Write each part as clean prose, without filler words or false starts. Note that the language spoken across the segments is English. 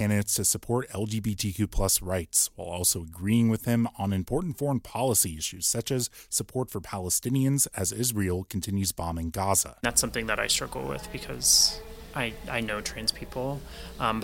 candidates to support LGBTQ plus rights, while also agreeing with him on important foreign policy issues, such as support for Palestinians as Israel continues bombing Gaza. That's something that I struggle with because I know trans people, but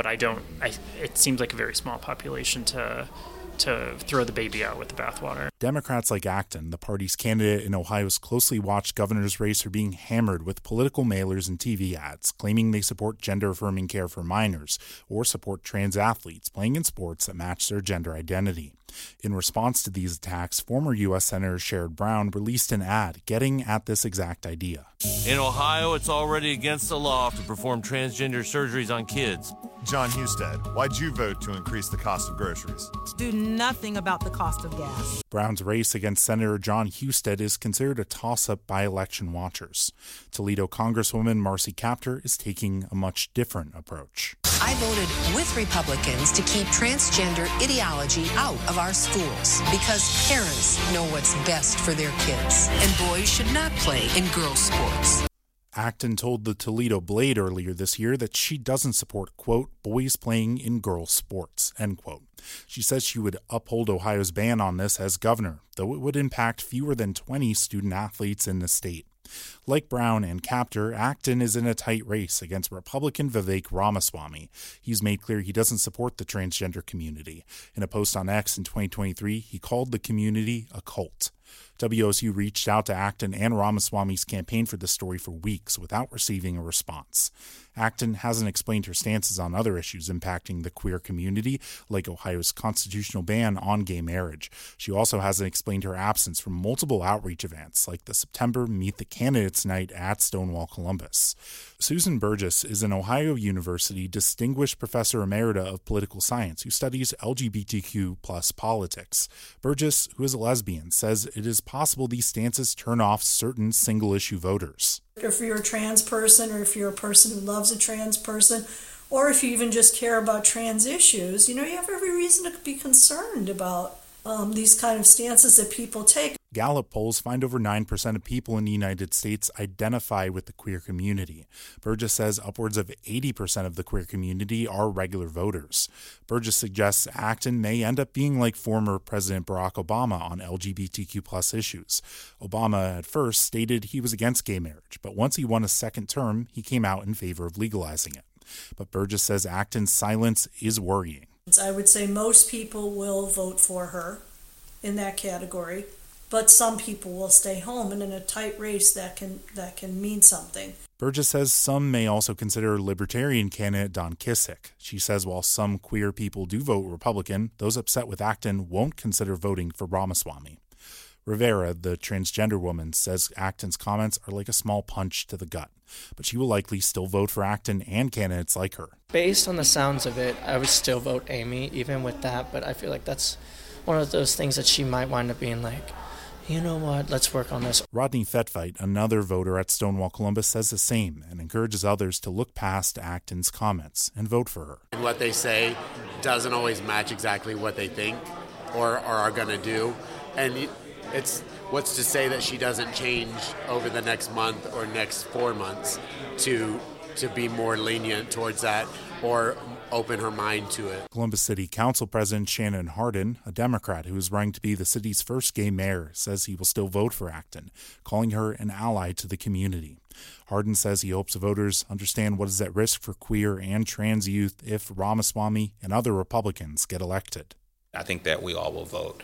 it seems like a very small population to throw the baby out with the bathwater. Democrats like Acton, the party's candidate in Ohio's closely watched governor's race, are being hammered with political mailers and TV ads, claiming they support gender-affirming care for minors or support trans athletes playing in sports that match their gender identity. In response to these attacks, former U.S. Senator Sherrod Brown released an ad getting at this exact idea. In Ohio, it's already against the law to perform transgender surgeries on kids. John Husted, why'd you vote to increase the cost of groceries? To do nothing about the cost of gas. Brown's race against Senator John Husted is considered a toss-up by election watchers. Toledo Congresswoman Marcy Kaptur is taking a much different approach. I voted with Republicans to keep transgender ideology out of our schools because parents know what's best for their kids, and boys should not play in girls' sports. Acton told the Toledo Blade earlier this year that she doesn't support, quote, boys playing in girls' sports, end quote. She says she would uphold Ohio's ban on this as governor, though it would impact fewer than 20 student athletes in the state. Like Brown and Kaptur, Acton is in a tight race against Republican Vivek Ramaswamy. He's made clear he doesn't support the transgender community. In a post on X in 2023, he called the community a cult. WOSU reached out to Acton and Ramaswamy's campaign for the story for weeks without receiving a response. Acton hasn't explained her stances on other issues impacting the queer community, like Ohio's constitutional ban on gay marriage. She also hasn't explained her absence from multiple outreach events, like the September Meet the Candidates Night at Stonewall Columbus. Susan Burgess is an Ohio University Distinguished Professor Emerita of Political Science who studies LGBTQ plus politics. Burgess, who is a lesbian, says it is possible these stances turn off certain single-issue voters. If you're a trans person, or if you're a person who loves a trans person, or if you even just care about trans issues, you have every reason to be concerned about these kind of stances that people take. Gallup polls find over 9% of people in the United States identify with the queer community. Burgess says upwards of 80% of the queer community are regular voters. Burgess suggests Acton may end up being like former President Barack Obama on LGBTQ plus issues. Obama at first stated he was against gay marriage, but once he won a second term, he came out in favor of legalizing it. But Burgess says Acton's silence is worrying. I would say most people will vote for her in that category, but some people will stay home, and in a tight race that can mean something. Burgess says some may also consider Libertarian candidate Don Kissick. She says while some queer people do vote Republican, those upset with Acton won't consider voting for Ramaswamy. Rivera, the transgender woman, says Acton's comments are like a small punch to the gut, but she will likely still vote for Acton and candidates like her. Based on the sounds of it, I would still vote Amy, even with that, but I feel like that's one of those things that she might wind up being like, you know what, let's work on this. Rodney Fettveit, another voter at Stonewall Columbus, says the same and encourages others to look past Acton's comments and vote for her. What they say doesn't always match exactly what they think or are going to do. And it's what's to say that she doesn't change over the next month or next 4 months to be more lenient towards that or open her mind to it. Columbus City Council President Shannon Hardin, a Democrat who is running to be the city's first gay mayor, says he will still vote for Acton, calling her an ally to the community. Hardin says he hopes voters understand what is at risk for queer and trans youth if Ramaswamy and other Republicans get elected. I think that we all will vote.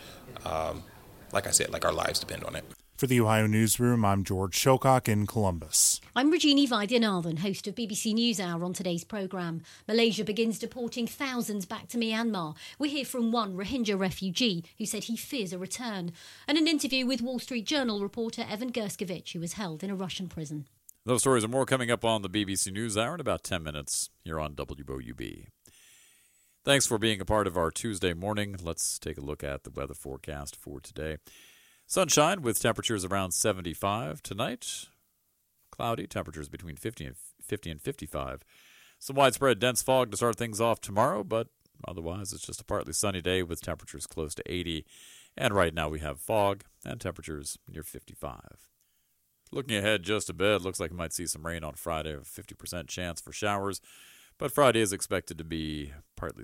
Like I said, like our lives depend on it. For the Ohio Newsroom, I'm George Shilcock in Columbus. I'm Regina Vaidyanathan, host of BBC NewsHour on today's programme. Malaysia begins deporting thousands back to Myanmar. We hear from one Rohingya refugee who said he fears a return. And an interview with Wall Street Journal reporter Evan Gerskovich, who was held in a Russian prison. Those stories and more coming up on the BBC NewsHour in about 10 minutes here on WOUB. Thanks for being a part of our Tuesday morning. Let's take a look at the weather forecast for today. Sunshine with temperatures around 75 tonight. Cloudy, temperatures between 50 and 55. Some widespread dense fog to start things off tomorrow, but otherwise it's just a partly sunny day with temperatures close to 80. And right now we have fog and temperatures near 55. Looking ahead just a bit, looks like we might see some rain on Friday, a 50% chance for showers. But Friday is expected to be partly